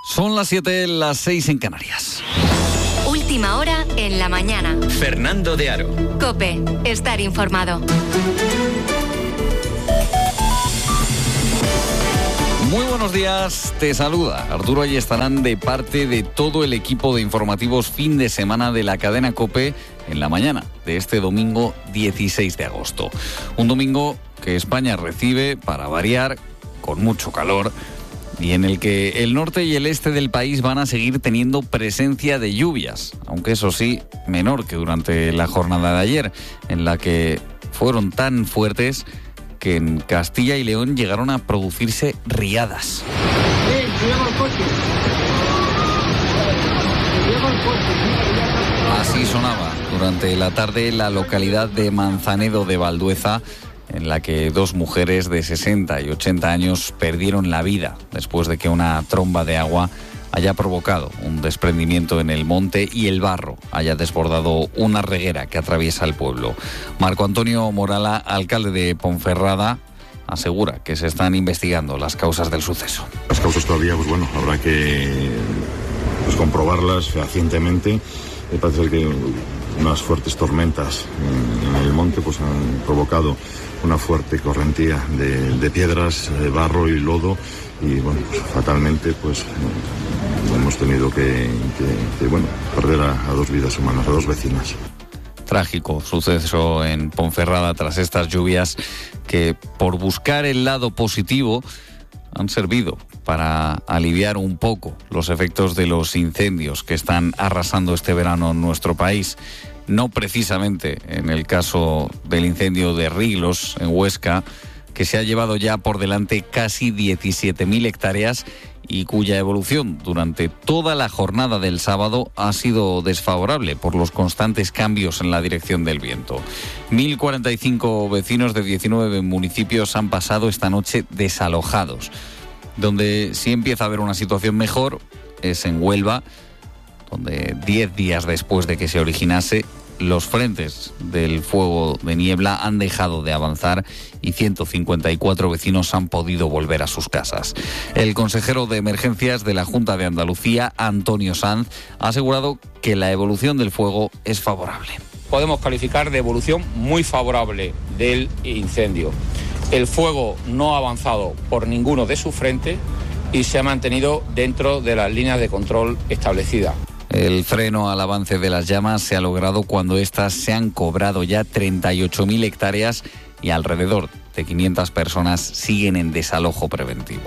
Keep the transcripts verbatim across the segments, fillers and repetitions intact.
Son las siete, las seis en Canarias. Última hora en la mañana. Fernando de Aro. COPE. Estar informado. Muy buenos días, te saluda Arturo Ayestarán de parte de todo el equipo de informativos fin de semana de la cadena COPE en la mañana de este domingo dieciséis de agosto. Un domingo que España recibe, para variar, con mucho calor y en el que el norte y el este del país van a seguir teniendo presencia de lluvias, aunque eso sí, menor que durante la jornada de ayer, en la que fueron tan fuertes que en Castilla y León llegaron a producirse riadas. Así sonaba durante la tarde la localidad de Manzanedo de Valdueza, en la que dos mujeres de sesenta y ochenta años perdieron la vida después de que una tromba de agua haya provocado un desprendimiento en el monte y el barro haya desbordado una reguera que atraviesa el pueblo. Marco Antonio Morala, alcalde de Ponferrada, asegura que se están investigando las causas del suceso. Las causas todavía, pues bueno, habrá que pues, comprobarlas fehacientemente. Me parece que unas fuertes tormentas en, en el monte pues han provocado una fuerte correntía de, de piedras, de barro y lodo, y bueno, pues, fatalmente pues hemos tenido que, que, que bueno, perder a, a dos vidas humanas, a dos vecinas. Trágico suceso en Ponferrada tras estas lluvias que, por buscar el lado positivo, han servido para aliviar un poco los efectos de los incendios que están arrasando este verano en nuestro país. No precisamente en el caso del incendio de Riglos, en Huesca, que se ha llevado ya por delante casi diecisiete mil hectáreas y cuya evolución durante toda la jornada del sábado ha sido desfavorable por los constantes cambios en la dirección del viento. mil cuarenta y cinco vecinos de diecinueve municipios han pasado esta noche desalojados. Donde sí empieza a haber una situación mejor es en Huelva, donde diez días después de que se originase, los frentes del fuego de niebla han dejado de avanzar y ciento cincuenta y cuatro vecinos han podido volver a sus casas. El consejero de Emergencias de la Junta de Andalucía, Antonio Sanz, ha asegurado que la evolución del fuego es favorable. Podemos calificar de evolución muy favorable del incendio. El fuego no ha avanzado por ninguno de sus frentes y se ha mantenido dentro de las líneas de control establecidas. El freno al avance de las llamas se ha logrado cuando éstas se han cobrado ya treinta y ocho mil hectáreas y alrededor de quinientas personas siguen en desalojo preventivo.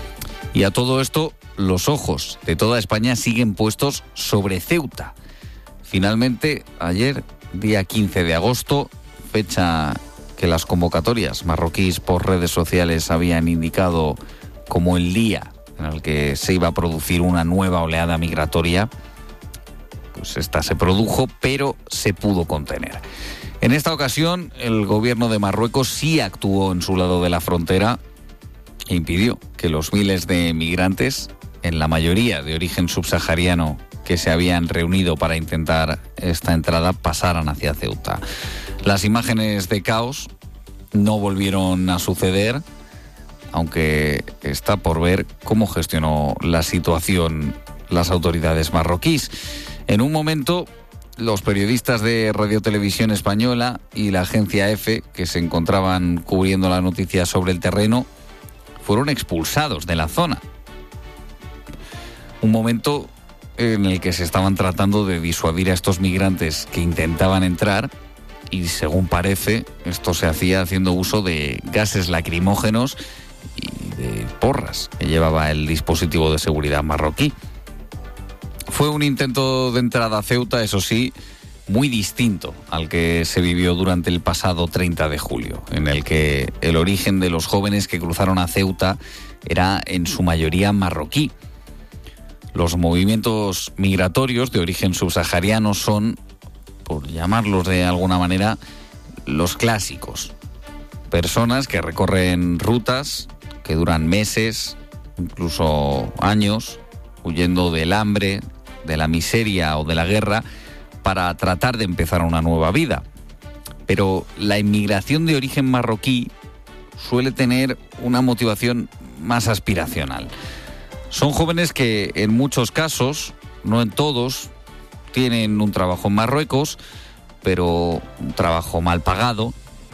Y a todo esto, los ojos de toda España siguen puestos sobre Ceuta. Finalmente, ayer, día quince de agosto, fecha que las convocatorias marroquíes por redes sociales habían indicado como el día en el que se iba a producir una nueva oleada migratoria, pues esta se produjo, pero se pudo contener. En esta ocasión, el gobierno de Marruecos sí actuó en su lado de la frontera e impidió que los miles de migrantes, en la mayoría de origen subsahariano, que se habían reunido para intentar esta entrada, pasaran hacia Ceuta. Las imágenes de caos no volvieron a suceder, aunque está por ver cómo gestionó la situación las autoridades marroquíes. En un momento, los periodistas de Radio Televisión Española y la agencia EFE, que se encontraban cubriendo la noticia sobre el terreno, fueron expulsados de la zona. Un momento en el que se estaban tratando de disuadir a estos migrantes que intentaban entrar y, según parece, esto se hacía haciendo uso de gases lacrimógenos y de porras que llevaba el dispositivo de seguridad marroquí. Fue un intento de entrada a Ceuta, eso sí, muy distinto al que se vivió durante el pasado treinta de julio, en el que el origen de los jóvenes que cruzaron a Ceuta era en su mayoría marroquí. Los movimientos migratorios de origen subsahariano son, por llamarlos de alguna manera, los clásicos. Personas que recorren rutas que duran meses, incluso años, huyendo del hambre, de la miseria o de la guerra, para tratar de empezar una nueva vida. Pero la inmigración de origen marroquí suele tener una motivación más aspiracional. Son jóvenes que en muchos casos, no en todos, tienen un trabajo en Marruecos, pero un trabajo mal pagado,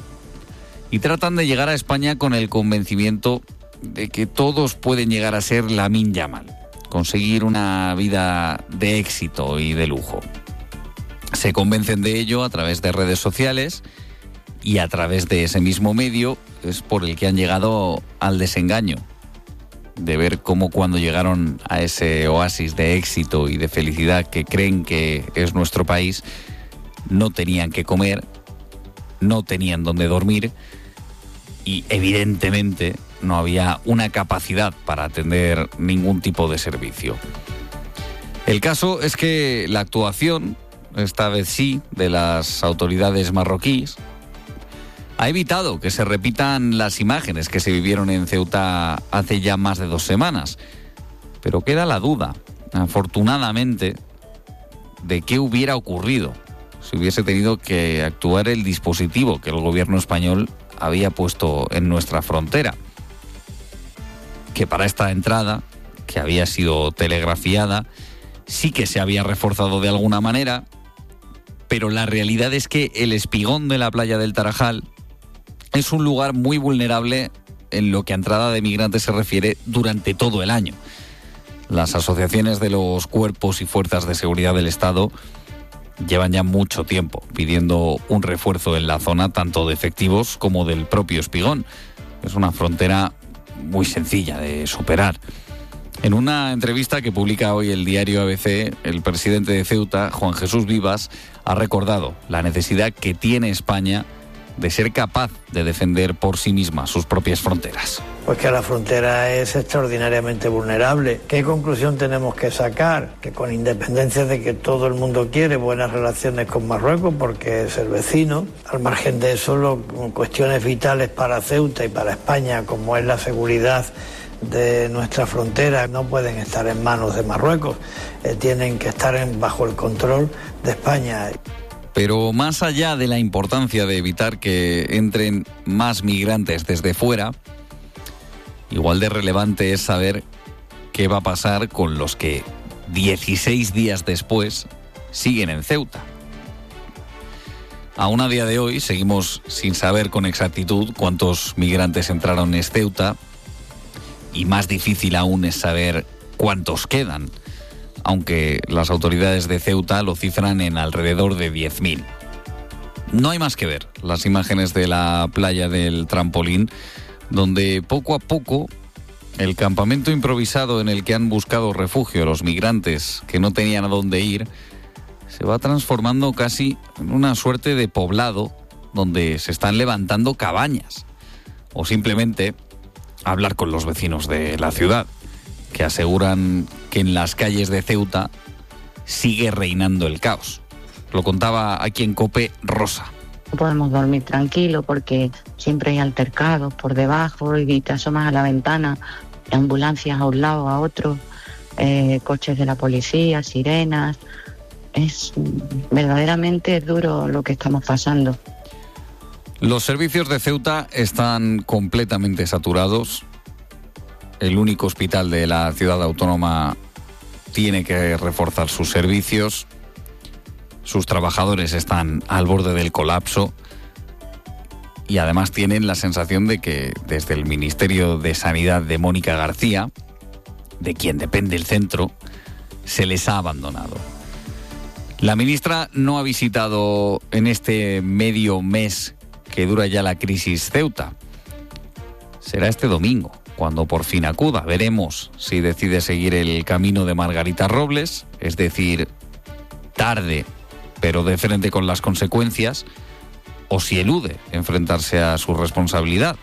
y tratan de llegar a España con el convencimiento de que todos pueden llegar a ser Lamine Yamal, conseguir una vida de éxito y de lujo. Se convencen de ello a través de redes sociales y a través de ese mismo medio es por el que han llegado al desengaño de ver cómo cuando llegaron a ese oasis de éxito y de felicidad que creen que es nuestro país, no tenían que comer, no tenían dónde dormir y evidentemente no había una capacidad para atender ningún tipo de servicio. El caso es que la actuación, esta vez sí, de las autoridades marroquíes, ha evitado que se repitan las imágenes que se vivieron en Ceuta hace ya más de dos semanas. Pero queda la duda, afortunadamente, de qué hubiera ocurrido si hubiese tenido que actuar el dispositivo que el gobierno español había puesto en nuestra frontera. Que para esta entrada, que había sido telegrafiada, sí que se había reforzado de alguna manera, pero la realidad es que el Espigón de la playa del Tarajal es un lugar muy vulnerable en lo que a entrada de migrantes se refiere durante todo el año. Las asociaciones de los cuerpos y fuerzas de seguridad del Estado llevan ya mucho tiempo pidiendo un refuerzo en la zona, tanto de efectivos como del propio Espigón. Es una frontera muy sencilla de superar. En una entrevista que publica hoy el diario A B C, el presidente de Ceuta, Juan Jesús Vivas, ha recordado la necesidad que tiene España de ser capaz de defender por sí misma sus propias fronteras. Pues que la frontera es extraordinariamente vulnerable. ¿Qué conclusión tenemos que sacar? Que con independencia de que todo el mundo quiere buenas relaciones con Marruecos porque es el vecino, al margen de eso, lo, cuestiones vitales para Ceuta y para España, como es la seguridad de nuestra frontera, no pueden estar en manos de Marruecos, eh, tienen que estar en, bajo el control de España. Pero más allá de la importancia de evitar que entren más migrantes desde fuera, igual de relevante es saber qué va a pasar con los que dieciséis días después siguen en Ceuta. Aún a día de hoy seguimos sin saber con exactitud cuántos migrantes entraron en Ceuta y más difícil aún es saber cuántos quedan, aunque las autoridades de Ceuta lo cifran en alrededor de diez mil. No hay más que ver las imágenes de la playa del Trampolín, donde poco a poco el campamento improvisado en el que han buscado refugio los migrantes que no tenían a dónde ir se va transformando casi en una suerte de poblado donde se están levantando cabañas o simplemente hablar con los vecinos de la ciudad, que aseguran que en las calles de Ceuta sigue reinando el caos. Lo contaba aquí en COPE Rosa. No podemos dormir tranquilos porque siempre hay altercados por debajo y te asomas a la ventana, ambulancias a un lado, a otro, eh, coches de la policía, sirenas. Es verdaderamente duro lo que estamos pasando. Los servicios de Ceuta están completamente saturados. El único hospital de la ciudad autónoma tiene que reforzar sus servicios. Sus trabajadores están al borde del colapso y además tienen la sensación de que desde el Ministerio de Sanidad de Mónica García, de quien depende el centro, se les ha abandonado. La ministra no ha visitado en este medio mes que dura ya la crisis Ceuta. Será este domingo cuando por fin acuda. Veremos si decide seguir el camino de Margarita Robles, es decir, tarde, pero de frente con las consecuencias, o si elude enfrentarse a su responsabilidad.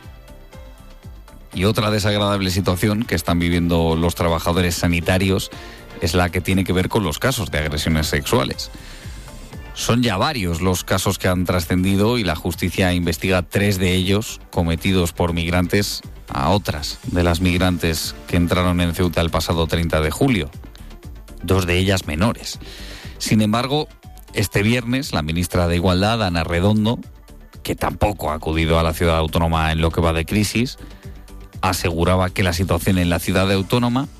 Y otra desagradable situación que están viviendo los trabajadores sanitarios es la que tiene que ver con los casos de agresiones sexuales. Son ya varios los casos que han trascendido y la justicia investiga tres de ellos cometidos por migrantes a otras de las migrantes que entraron en Ceuta el pasado treinta de julio. Dos de ellas menores. Sin embargo, este viernes la ministra de Igualdad, Ana Redondo, que tampoco ha acudido a la ciudad autónoma en lo que va de crisis, aseguraba que la situación en la ciudad autónoma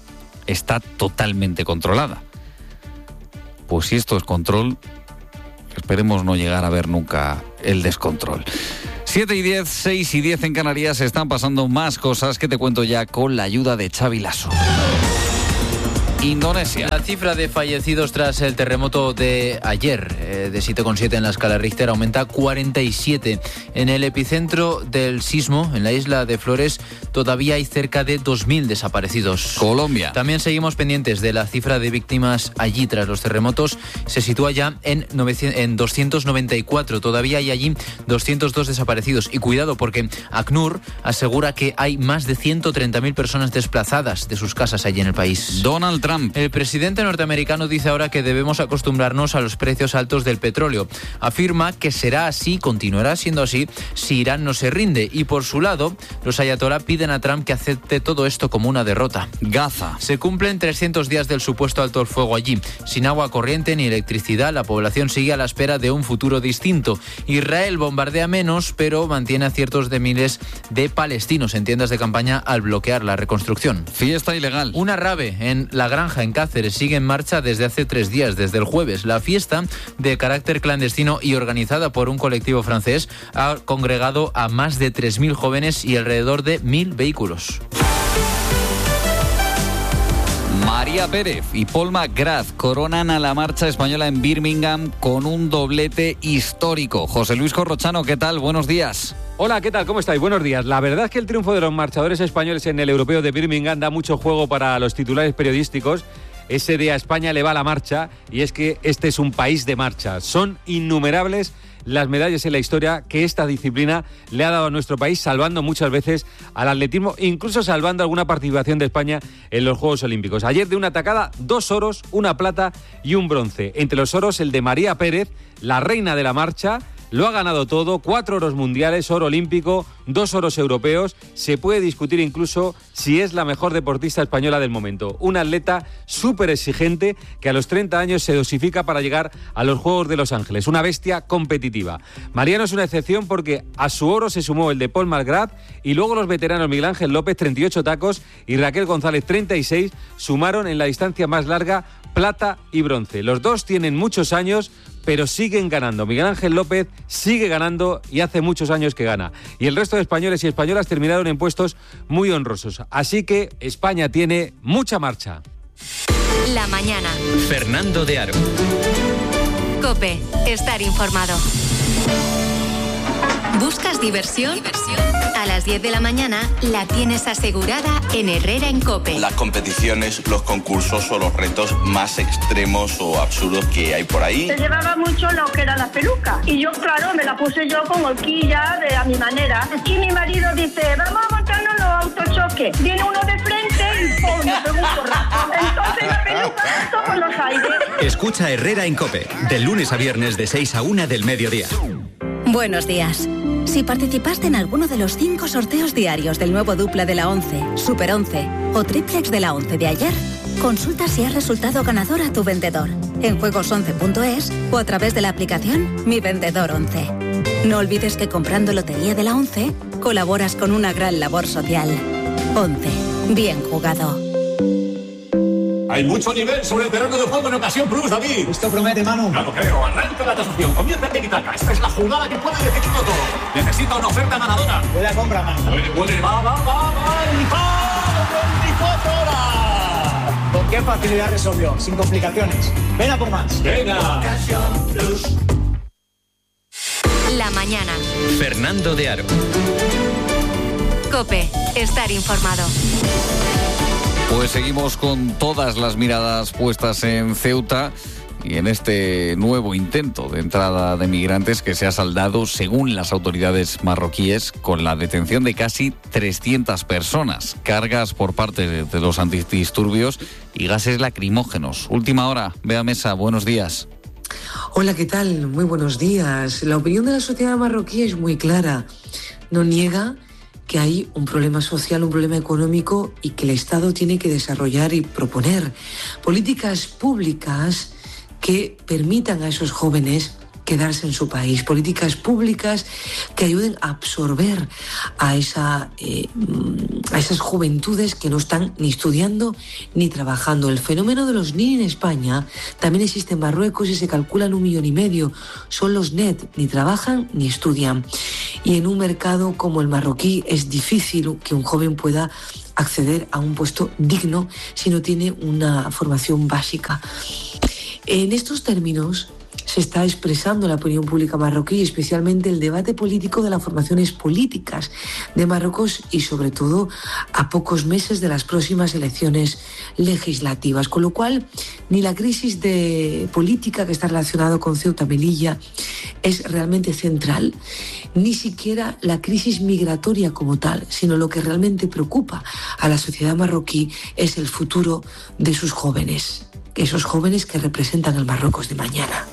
está totalmente controlada. Pues si esto es control, esperemos no llegar a ver nunca el descontrol. siete y diez, seis y diez en Canarias, están pasando más cosas que te cuento ya con la ayuda de Xavi Lasso. Indonesia. La cifra de fallecidos tras el terremoto de ayer, eh, de siete coma siete en la escala Richter, aumenta a cuarenta y siete. En el epicentro del sismo, en la isla de Flores, todavía hay cerca de dos mil desaparecidos. Colombia. También seguimos pendientes de la cifra de víctimas allí tras los terremotos. Se sitúa ya en, novecientos, en doscientos noventa y cuatro. Todavía hay allí doscientos dos desaparecidos. Y cuidado, porque ACNUR asegura que hay más de ciento treinta mil personas desplazadas de sus casas allí en el país. Donald Trump. El presidente norteamericano dice ahora que debemos acostumbrarnos a los precios altos del petróleo. Afirma que será así, continuará siendo así, si Irán no se rinde. Y por su lado, los ayatolá piden a Trump que acepte todo esto como una derrota. Gaza. Se cumplen trescientos días del supuesto alto el fuego allí. Sin agua corriente ni electricidad, la población sigue a la espera de un futuro distinto. Israel bombardea menos, pero mantiene a ciertos de miles de palestinos en tiendas de campaña al bloquear la reconstrucción. Fiesta ilegal. Una rave en la granja en Cáceres sigue en marcha desde hace tres días, desde el jueves. La fiesta, de carácter clandestino y organizada por un colectivo francés, ha congregado a más de tres mil jóvenes y alrededor de mil vehículos. María Pérez y Paul McGrath coronan a la marcha española en Birmingham con un doblete histórico. José Luis Corrochano, ¿qué tal? Buenos días. Hola, ¿qué tal? ¿Cómo estáis? Buenos días. La verdad es que el triunfo de los marchadores españoles en el Europeo de Birmingham da mucho juego para los titulares periodísticos. Ese día a España le va la marcha, y es que este es un país de marcha. Son innumerables las medallas en la historia que esta disciplina le ha dado a nuestro país, salvando muchas veces al atletismo, incluso salvando alguna participación de España en los Juegos Olímpicos. Ayer, de una tacada, dos oros, una plata y un bronce. Entre los oros, el de María Pérez, la reina de la marcha. Lo ha ganado todo, cuatro oros mundiales, oro olímpico, dos oros europeos. Se puede discutir incluso si es la mejor deportista española del momento. Una atleta súper exigente que a los treinta años se dosifica para llegar a los Juegos de Los Ángeles. Una bestia competitiva. María no es una excepción porque a su oro se sumó el de Paul McGrath y luego los veteranos Miguel Ángel López, treinta y ocho tacos, y Raquel González, treinta y seis, sumaron en la distancia más larga plata y bronce. Los dos tienen muchos años, pero siguen ganando. Miguel Ángel López sigue ganando y hace muchos años que gana. Y el resto de españoles y españolas terminaron en puestos muy honrosos. Así que España tiene mucha marcha. La mañana. Fernando de Aro. COPE. Estar informado. ¿Buscas diversión? ¿Diversión? A las diez de la mañana la tienes asegurada en Herrera en COPE. Las competiciones, los concursos o los retos más extremos o absurdos que hay por ahí. Se llevaba mucho lo que era la peluca. Y yo, claro, me la puse yo con horquilla, de a mi manera. Y mi marido dice, vamos a montarnos los autochoques. Viene uno de frente y ¡pum! Me pegó un porrazo. Entonces la peluca esto por los aires. Escucha Herrera en COPE, de lunes a viernes de seis a una del mediodía. Buenos días. Si participaste en alguno de los cinco sorteos diarios del nuevo dupla de la once, Super once o triplex de la once de ayer, consulta si has resultado ganador a tu vendedor en juegos once punto es o a través de la aplicación Mi Vendedor once. No olvides que comprando Lotería de la once colaboras con una gran labor social. once. Bien jugado. Hay mucho nivel sobre el terreno de juego en Ocasión Plus, David. Esto promete, Manu. No lo creo. Arranca la tasación. Comienza en Tiki-Taka. Esta es la jugada que puede decidirlo todo. Necesita una oferta ganadora. Buena compra, Manu. Puede, puede. Va, va, va, va. Y va. veinticuatro horas. ¿Con qué facilidad resolvió? Sin complicaciones. Ven a por más. Venga. Ocasión Plus. La mañana. Fernando de Aro. COPE. Estar informado. Pues seguimos con todas las miradas puestas en Ceuta y en este nuevo intento de entrada de migrantes que se ha saldado, según las autoridades marroquíes, con la detención de casi trescientas personas, cargas por parte de, de los antidisturbios y gases lacrimógenos. Última hora, Bea Mesa, buenos días. Hola, ¿qué tal? Muy buenos días. La opinión de la sociedad marroquí es muy clara. No niega que hay un problema social, un problema económico y que el Estado tiene que desarrollar y proponer políticas públicas que permitan a esos jóvenes quedarse en su país, políticas públicas que ayuden a absorber a, esa, eh, a esas juventudes que no están ni estudiando ni trabajando. El fenómeno de los N I N en España también existe en Marruecos y se calculan un millón y medio. Son los N E T, ni trabajan ni estudian. Y en un mercado como el marroquí es difícil que un joven pueda acceder a un puesto digno si no tiene una formación básica. En estos términos se está expresando la opinión pública marroquí, especialmente el debate político de las formaciones políticas de Marruecos y sobre todo a pocos meses de las próximas elecciones legislativas. Con lo cual, ni la crisis de política que está relacionada con Ceuta Melilla es realmente central, ni siquiera la crisis migratoria como tal, sino lo que realmente preocupa a la sociedad marroquí es el futuro de sus jóvenes, esos jóvenes que representan el Marruecos de mañana.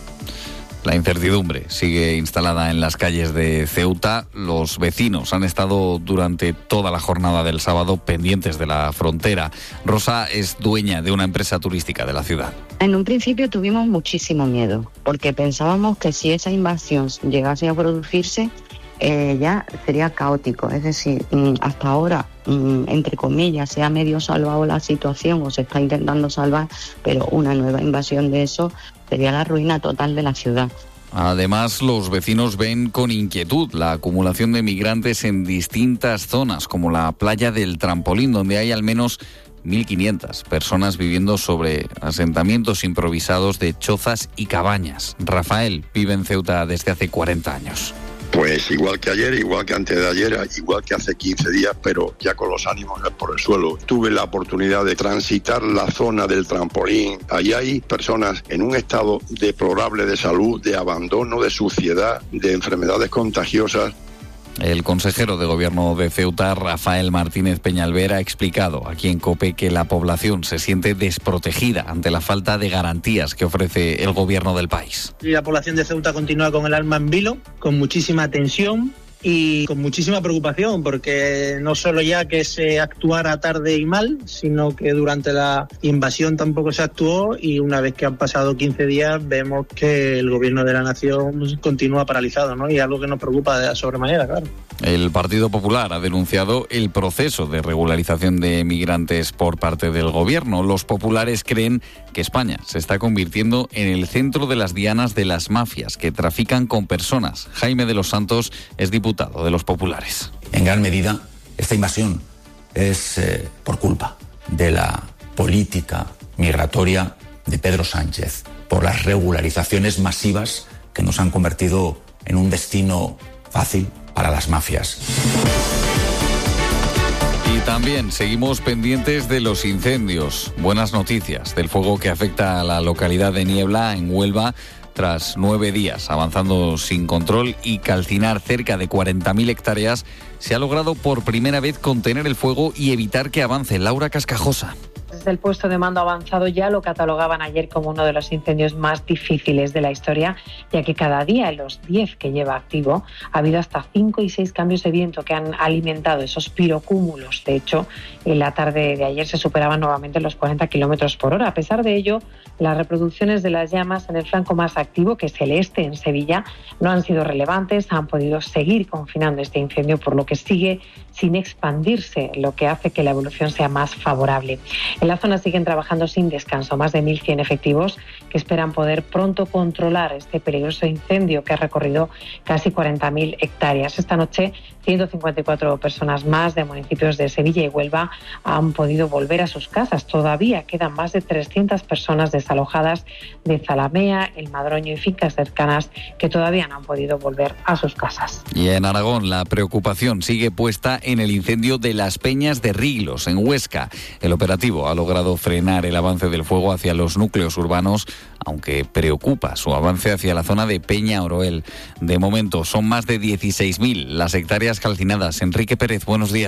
La incertidumbre sigue instalada en las calles de Ceuta. Los vecinos han estado durante toda la jornada del sábado pendientes de la frontera. Rosa es dueña de una empresa turística de la ciudad. En un principio tuvimos muchísimo miedo, porque pensábamos que si esa invasión llegase a producirse, eh, ya sería caótico. Es decir, hasta ahora, entre comillas, se ha medio salvado la situación o se está intentando salvar, pero una nueva invasión de eso sería la ruina total de la ciudad. Además, los vecinos ven con inquietud la acumulación de migrantes en distintas zonas, como la playa del Trampolín, donde hay al menos mil quinientas personas viviendo sobre asentamientos improvisados de chozas y cabañas. Rafael vive en Ceuta desde hace cuarenta años. Pues igual que ayer, igual que antes de ayer, igual que hace quince días, pero ya con los ánimos por el suelo. Tuve la oportunidad de transitar la zona del Trampolín. Allí hay personas en un estado deplorable de salud, de abandono, de suciedad, de enfermedades contagiosas. El consejero de Gobierno de Ceuta, Rafael Martínez Peñalver, ha explicado aquí en COPE que la población se siente desprotegida ante la falta de garantías que ofrece el Gobierno del país. Y la población de Ceuta continúa con el alma en vilo, con muchísima tensión y con muchísima preocupación, porque no solo ya que se actuara tarde y mal, sino que durante la invasión tampoco se actuó, y una vez que han pasado quince días vemos que el gobierno de la nación continúa paralizado, ¿no? Y algo que nos preocupa de sobremanera, claro. El Partido Popular ha denunciado el proceso de regularización de migrantes por parte del gobierno. Los populares creen que España se está convirtiendo en el centro de las dianas de las mafias que trafican con personas. Jaime de los Santos es diputado de los populares. En gran medida, esta invasión es eh, por culpa de la política migratoria de Pedro Sánchez, por las regularizaciones masivas que nos han convertido en un destino fácil para las mafias. Y también seguimos pendientes de los incendios. Buenas noticias del fuego que afecta a la localidad de Niebla, en Huelva, tras nueve días avanzando sin control y calcinar cerca de cuarenta mil hectáreas. Se ha logrado por primera vez contener el fuego y evitar que avance. Laura Cascajosa. Desde el puesto de mando avanzado ya lo catalogaban ayer como uno de los incendios más difíciles de la historia, ya que cada día en los diez que lleva activo ha habido hasta cinco y seis cambios de viento que han alimentado esos pirocúmulos. De hecho, en la tarde de ayer se superaban nuevamente los cuarenta kilómetros por hora. A pesar de ello, las reproducciones de las llamas en el flanco más activo, que es el este, en Sevilla, no han sido relevantes. Han podido seguir confinando este incendio, por lo que sigue sin expandirse, lo que hace que la evolución sea más favorable. En la zona siguen trabajando sin descanso más de mil cien efectivos que esperan poder pronto controlar este peligroso incendio que ha recorrido casi cuarenta mil hectáreas. Esta noche, ciento cincuenta y cuatro personas más de municipios de Sevilla y Huelva han podido volver a sus casas. Todavía quedan más de trescientas personas desalojadas de Zalamea, El Madroño y fincas cercanas que todavía no han podido volver a sus casas. Y en Aragón la preocupación sigue puesta en el incendio de las Peñas de Riglos, en Huesca. El operativo ha logrado frenar el avance del fuego hacia los núcleos urbanos, aunque preocupa su avance hacia la zona de Peña Oroel. De momento son más de dieciséis mil las hectáreas calcinadas. Enrique Pérez, buenos días.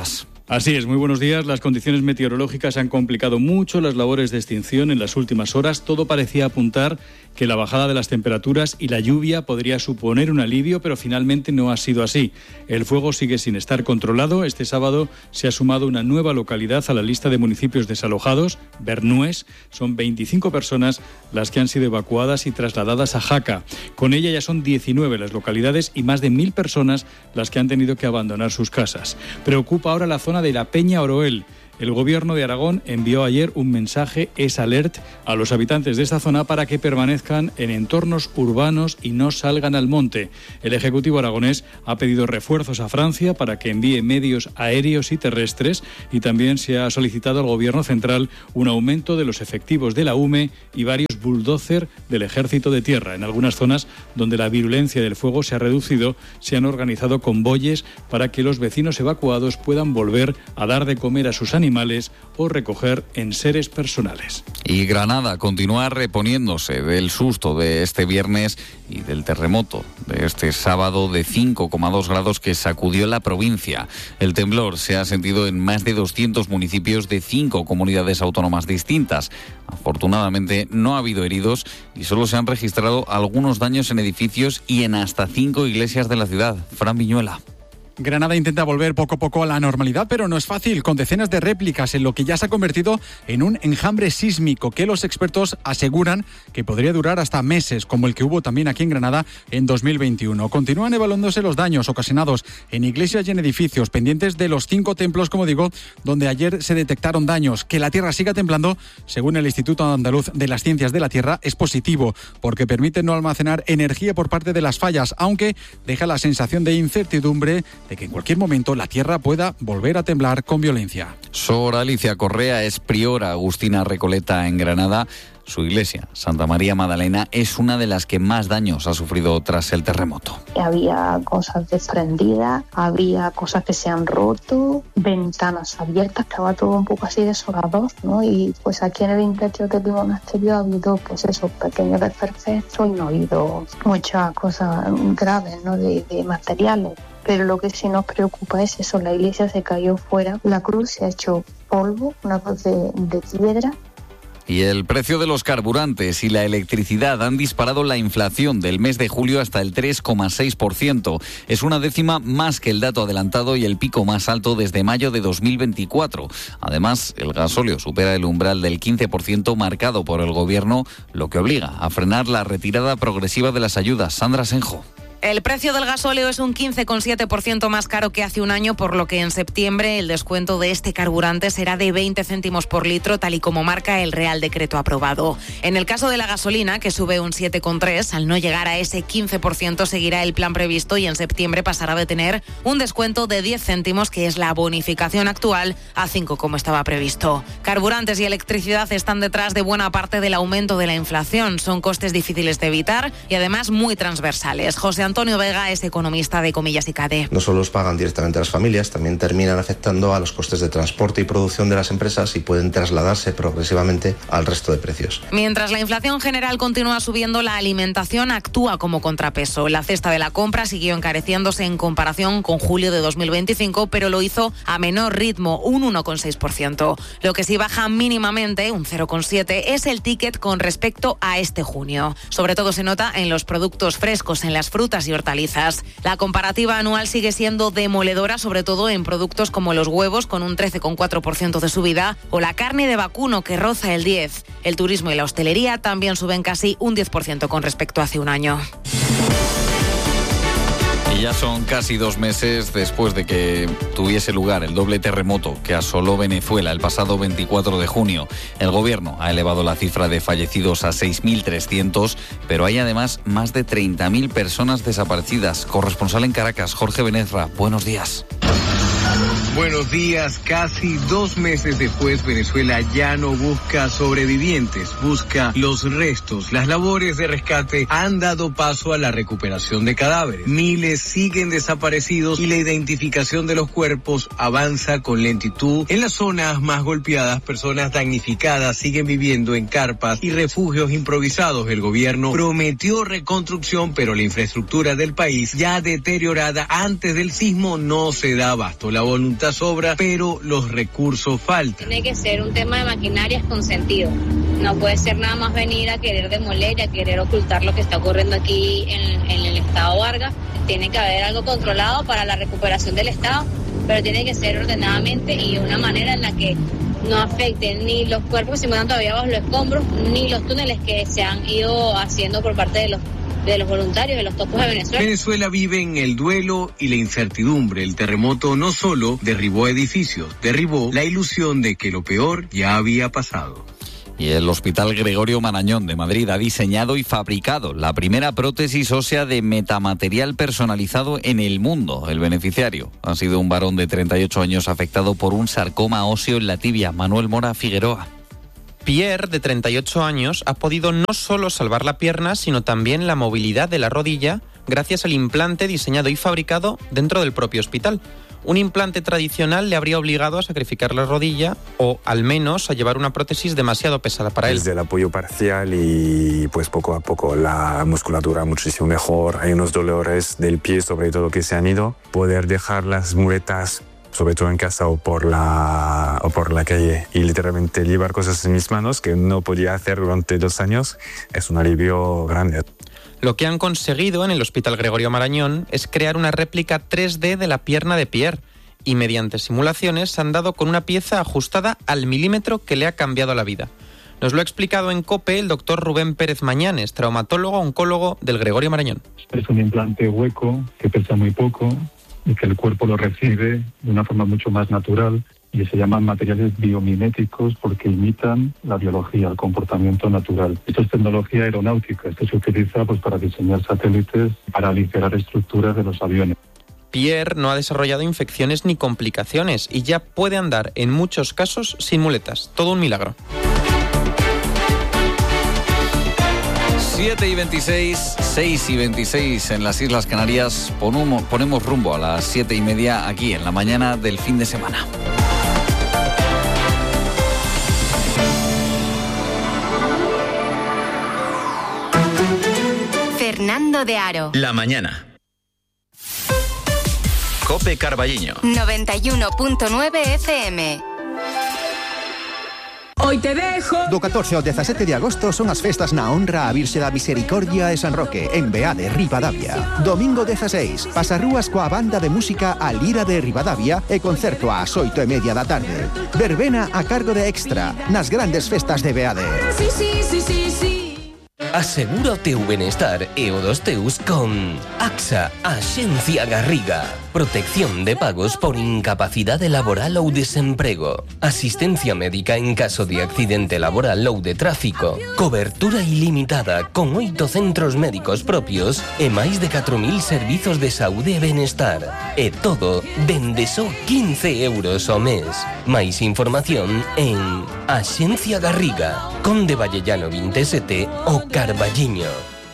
Así es, muy buenos días. Las condiciones meteorológicas han complicado mucho las labores de extinción en las últimas horas. Todo parecía apuntar que la bajada de las temperaturas y la lluvia podría suponer un alivio, pero finalmente no ha sido así. El fuego sigue sin estar controlado. Este sábado se ha sumado una nueva localidad a la lista de municipios desalojados, Bernués. Son veinticinco personas las que han sido evacuadas y trasladadas a Jaca. Con ella ya son diecinueve las localidades y más de mil personas las que han tenido que abandonar sus casas. Preocupa ahora la zona de la Peña Oroel. El Gobierno de Aragón envió ayer un mensaje Es Alert a los habitantes de esta zona para que permanezcan en entornos urbanos y no salgan al monte. El Ejecutivo aragonés ha pedido refuerzos a Francia para que envíe medios aéreos y terrestres, y también se ha solicitado al Gobierno central un aumento de los efectivos de la U M E y varios bulldozer del Ejército de Tierra. En algunas zonas donde la virulencia del fuego se ha reducido, se han organizado convoyes para que los vecinos evacuados puedan volver a dar de comer a sus animales o recoger enseres personales. Y Granada continúa reponiéndose del susto de este viernes y del terremoto de este sábado de cinco coma dos grados que sacudió la provincia. El temblor se ha sentido en más de doscientos municipios de cinco comunidades autónomas distintas. Afortunadamente no ha habido heridos y solo se han registrado algunos daños en edificios y en hasta cinco iglesias de la ciudad. Fran Viñuela. Granada intenta volver poco a poco a la normalidad, pero no es fácil, con decenas de réplicas en lo que ya se ha convertido en un enjambre sísmico que los expertos aseguran que podría durar hasta meses, como el que hubo también aquí en Granada en dos mil veintiuno. Continúan evaluándose los daños ocasionados en iglesias y en edificios, pendientes de los cinco templos, como digo, donde ayer se detectaron daños. Que la tierra siga temblando, según el Instituto Andaluz de las Ciencias de la Tierra, es positivo, porque permite no almacenar energía por parte de las fallas, aunque deja la sensación de incertidumbre de que en cualquier momento la tierra pueda volver a temblar con violencia. Sor Alicia Correa es priora agustina Recoleta en Granada. Su iglesia, Santa María Magdalena, es una de las que más daños ha sufrido tras el terremoto. Había cosas desprendidas, había cosas que se han roto, ventanas abiertas, estaba todo un poco así desolador, ¿no? Y pues aquí en el interior del monasterio ha habido pues esos pequeños desperfectos y no ha habido muchas cosas graves, ¿no? de, de materiales. Pero lo que sí nos preocupa es eso, la iglesia se cayó fuera, la cruz se ha hecho polvo, una cruz de, de piedra. Y el precio de los carburantes y la electricidad han disparado la inflación del mes de julio hasta el tres coma seis por ciento. Es una décima más que el dato adelantado y el pico más alto desde mayo de dos mil veinticuatro. Además, el gasóleo supera el umbral del quince por ciento marcado por el Gobierno, lo que obliga a frenar la retirada progresiva de las ayudas. Sandra Senjo. El precio del gasóleo es un quince coma siete por ciento más caro que hace un año, por lo que en septiembre el descuento de este carburante será de veinte céntimos por litro, tal y como marca el Real Decreto aprobado. En el caso de la gasolina, que sube un siete coma tres por ciento, al no llegar a ese quince por ciento seguirá el plan previsto y en septiembre pasará de tener un descuento de diez céntimos, que es la bonificación actual, a cinco como estaba previsto. Carburantes y electricidad están detrás de buena parte del aumento de la inflación. Son costes difíciles de evitar y además muy transversales. José Antonio Vega es economista de Comillas y Cade. No solo los pagan directamente a las familias, también terminan afectando a los costes de transporte y producción de las empresas y pueden trasladarse progresivamente al resto de precios. Mientras la inflación general continúa subiendo, la alimentación actúa como contrapeso. La cesta de la compra siguió encareciéndose en comparación con julio de dos mil veinticinco, pero lo hizo a menor ritmo, un uno coma seis por ciento. Lo que sí baja mínimamente, un cero coma siete por ciento, es el ticket con respecto a este junio. Sobre todo se nota en los productos frescos, en las frutas y hortalizas. La comparativa anual sigue siendo demoledora, sobre todo en productos como los huevos, con un trece coma cuatro por ciento de subida, o la carne de vacuno, que roza el diez por ciento. El turismo y la hostelería también suben casi un diez por ciento con respecto a hace un año. Y ya son casi dos meses después de que tuviese lugar el doble terremoto que asoló Venezuela el pasado veinticuatro de junio. El Gobierno ha elevado la cifra de fallecidos a seis mil trescientos, pero hay además más de treinta mil personas desaparecidas. Corresponsal en Caracas, Jorge Benezra, buenos días. Buenos días. Casi dos meses después, Venezuela ya no busca sobrevivientes, busca los restos. Las labores de rescate han dado paso a la recuperación de cadáveres. Miles siguen desaparecidos y la identificación de los cuerpos avanza con lentitud. En las zonas más golpeadas, personas damnificadas siguen viviendo en carpas y refugios improvisados. El gobierno prometió reconstrucción, pero la infraestructura del país, ya deteriorada antes del sismo, no se da abasto. La voluntad las obras, pero los recursos faltan. Tiene que ser un tema de maquinarias con sentido. No puede ser nada más venir a querer demoler y a querer ocultar lo que está ocurriendo aquí en, en el estado Vargas. Tiene que haber algo controlado para la recuperación del estado, pero tiene que ser ordenadamente y de una manera en la que no afecten ni los cuerpos que se encuentran todavía bajo los escombros, ni los túneles que se han ido haciendo por parte de los de los voluntarios de los topos de Venezuela. Venezuela vive en el duelo y la incertidumbre. El terremoto no solo derribó edificios, derribó la ilusión de que lo peor ya había pasado. Y el Hospital Gregorio Marañón de Madrid ha diseñado y fabricado la primera prótesis ósea de metamaterial personalizado en el mundo. El beneficiario ha sido un varón de treinta y ocho años afectado por un sarcoma óseo en la tibia. Manuel Mora Figueroa. Pierre, de treinta y ocho años, ha podido no solo salvar la pierna, sino también la movilidad de la rodilla gracias al implante diseñado y fabricado dentro del propio hospital. Un implante tradicional le habría obligado a sacrificar la rodilla o, al menos, a llevar una prótesis demasiado pesada para él. Desde el apoyo parcial y, pues, poco a poco la musculatura muchísimo mejor. Hay unos dolores del pie, sobre todo, que se han ido. Poder dejar las muletas, sobre todo en casa o por la o por la calle, y literalmente llevar cosas en mis manos que no podía hacer durante dos años, es un alivio grande. Lo que han conseguido en el Hospital Gregorio Marañón es crear una réplica tres D de la pierna de Pierre y mediante simulaciones se han dado con una pieza ajustada al milímetro que le ha cambiado la vida. Nos lo ha explicado en COPE el doctor Rubén Pérez Mañanes, traumatólogo oncólogo del Gregorio Marañón. Es un implante hueco que pesa muy poco y que el cuerpo lo recibe de una forma mucho más natural, y se llaman materiales biomiméticos porque imitan la biología, el comportamiento natural. Esto es tecnología aeronáutica, esto se utiliza pues para diseñar satélites, para aligerar estructuras de los aviones. Pierre no ha desarrollado infecciones ni complicaciones y ya puede andar en muchos casos sin muletas. Todo un milagro. siete y veintiséis, seis y veintiséis en las Islas Canarias. Ponemos, ponemos rumbo a las siete y media aquí en la mañana del fin de semana. Fernando de Aro. La mañana. COPE Carballiño. noventa y uno punto nueve F M. Hoy te dejo. Do catorce ao dezasete de agosto son as festas na honra a Virxe da Misericordia e San Roque, en Beade, Ribadavia. Domingo dezaseis, pasarrúas coa banda de música A Lira de Ribadavia e concerto ás oito e media da tarde. Verbena a cargo de Extra, nas grandes festas de Beade. Sí, sí, sí, sí, sí. Asegura o teu benestar e o dos teus con AXA, Axencia Garriga. Protección de pagos por incapacidade laboral ou desemprego. Asistencia médica en caso de accidente laboral ou de tráfico. Cobertura ilimitada con oito centros médicos propios e máis de catro mil servizos de saúde e benestar. E todo dende só quince euros ao mes. Máis información en Axencia Garriga, Conde Vallellano veintisiete o Carballiño.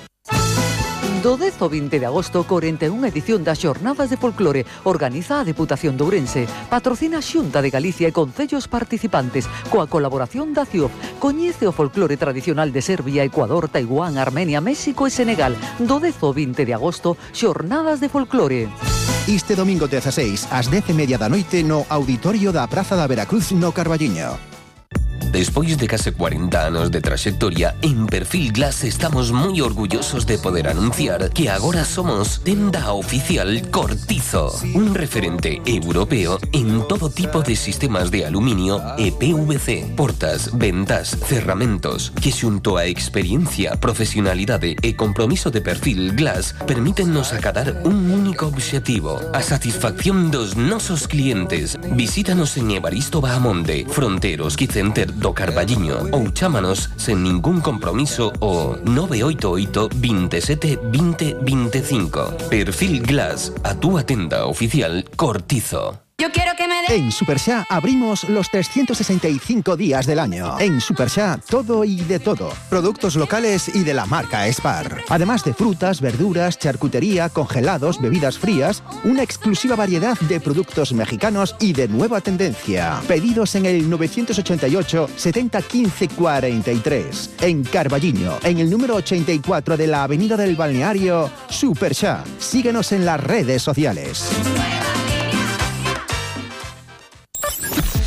Do dez ao vinte de agosto, corenta e unha edición das Xornadas de Folclore organiza a Deputación de Ourense, patrocina a Xunta de Galicia e concellos participantes, coa colaboración da C I O F. Coñece o folclore tradicional de Serbia, Ecuador, Taiwán, Armenia, México e Senegal. Do dez ao vinte de agosto, Xornadas de Folclore. Este domingo dezaseis, ás dez e media da noite, no auditorio da Praza da Veracruz, no Carballiño. Despois de case cuarenta anos de traxectoria, en Perfil Glass estamos moi orgullosos de poder anunciar que agora somos tenda oficial Cortizo, un referente europeo en todo tipo de sistemas de aluminio e P V C, portas, ventas, cerramentos, que xunto a experiencia, profesionalidade e compromiso de Perfil Glass permítennos acadar un único obxectivo, a satisfacción dos nosos clientes. Visítanos en Evaristo Bahamonde, Fronteros Quicenter do Carballiño ou chámanos sen ningún compromiso o nove oito oito, veintisiete, veinte, veinticinco. Perfil Glass, a túa tenda oficial Cortizo. Yo quiero que me de... En Superxá abrimos los trescientos sesenta y cinco días del año. En Superxá, todo y de todo. Productos locales y de la marca Spar. Además de frutas, verduras, charcutería, congelados, bebidas frías, una exclusiva variedad de productos mexicanos y de nueva tendencia. Pedidos en el novecientos ochenta y ocho, setenta, quince, cuarenta y tres. En Carballiño, en el número ochenta y cuatro de la Avenida del Balneario, Superxá. Síguenos en las redes sociales.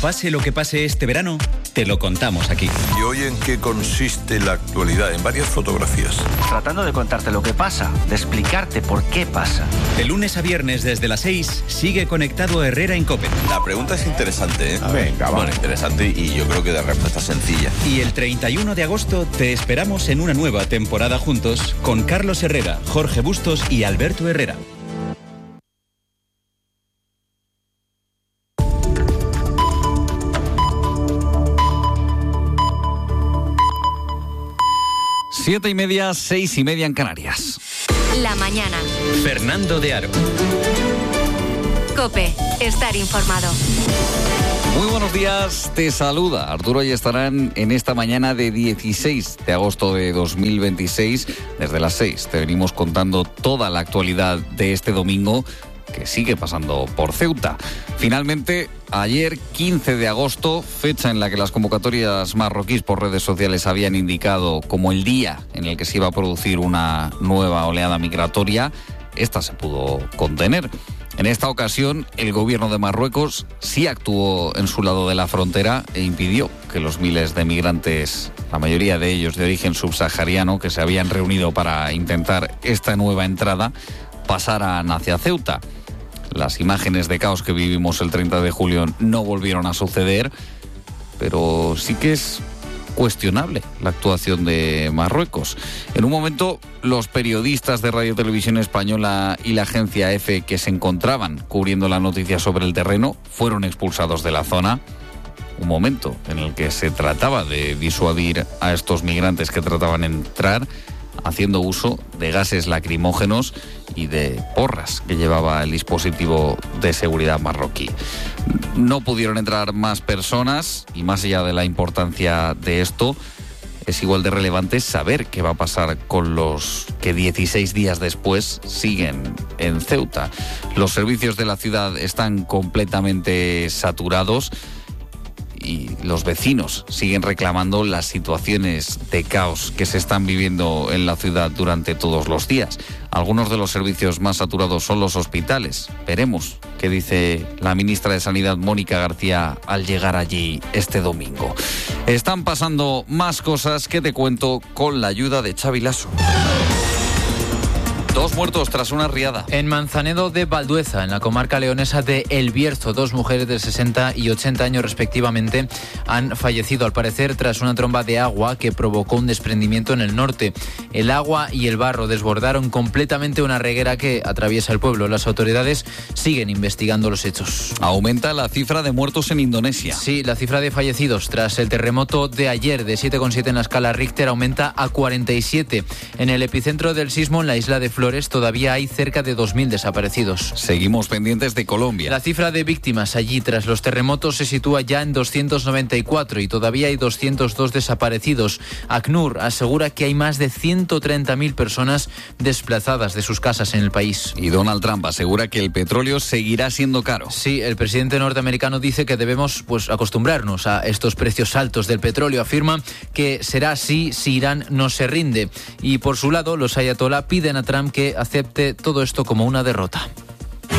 Pase lo que pase este verano, te lo contamos aquí. ¿Y hoy en qué consiste la actualidad? En varias fotografías. Tratando de contarte lo que pasa, de explicarte por qué pasa. De lunes a viernes desde las seis, sigue conectado Herrera en COPE. La pregunta es interesante, ¿eh? A ver, Venga, bueno, interesante y yo creo que de respuesta sencilla. Y el treinta y uno de agosto te esperamos en una nueva temporada juntos con Carlos Herrera, Jorge Bustos y Alberto Herrera. Siete y media, seis y media en Canarias. La mañana. Fernando de Aro. COPE. Estar informado. Muy buenos días, te saluda Arturo y estarán en esta mañana de dieciséis de agosto de dos mil veintiséis. Desde las seis te venimos contando toda la actualidad de este domingo que sigue pasando por Ceuta. Finalmente, ayer, quince de agosto, fecha en la que las convocatorias marroquíes por redes sociales habían indicado como el día en el que se iba a producir una nueva oleada migratoria, esta se pudo contener. En esta ocasión, el gobierno de Marruecos sí actuó en su lado de la frontera e impidió que los miles de migrantes, la mayoría de ellos de origen subsahariano, que se habían reunido para intentar esta nueva entrada, pasaran hacia Ceuta. Las imágenes de caos que vivimos el treinta de julio no volvieron a suceder, pero sí que es cuestionable la actuación de Marruecos. En un momento, los periodistas de Radio Televisión Española y la agencia EFE que se encontraban cubriendo la noticia sobre el terreno fueron expulsados de la zona. Un momento en el que se trataba de disuadir a estos migrantes que trataban de entrar, haciendo uso de gases lacrimógenos y de porras que llevaba el dispositivo de seguridad marroquí. No pudieron entrar más personas y más allá de la importancia de esto, es igual de relevante saber qué va a pasar con los que dieciséis días después siguen en Ceuta. Los servicios de la ciudad están completamente saturados y los vecinos siguen reclamando las situaciones de caos que se están viviendo en la ciudad durante todos los días. Algunos de los servicios más saturados son los hospitales. Veremos qué dice la ministra de Sanidad, Mónica García, al llegar allí este domingo. Están pasando más cosas que te cuento con la ayuda de Xavi Lasso. Dos muertos tras una riada. En Manzanedo de Valdueza, en la comarca leonesa de El Bierzo, dos mujeres de sesenta y ochenta años respectivamente han fallecido, al parecer, tras una tromba de agua que provocó un desprendimiento en el norte. El agua y el barro desbordaron completamente una reguera que atraviesa el pueblo. Las autoridades siguen investigando los hechos. Aumenta la cifra de muertos en Indonesia. Sí, la cifra de fallecidos tras el terremoto de ayer de siete coma siete en la escala Richter aumenta a cuarenta y siete. En el epicentro del sismo, en la isla de Flores, todavía hay cerca de dos mil desaparecidos. Seguimos pendientes de Colombia. La cifra de víctimas allí tras los terremotos se sitúa ya en doscientos noventa y cuatro y todavía hay doscientos dos desaparecidos. ACNUR asegura que hay más de ciento treinta mil personas desplazadas de sus casas en el país. Y Donald Trump asegura que el petróleo seguirá siendo caro. Sí, el presidente norteamericano dice que debemos pues acostumbrarnos a estos precios altos del petróleo. Afirma que será así si Irán no se rinde. Y por su lado, los ayatolá piden a Trump que acepte todo esto como una derrota.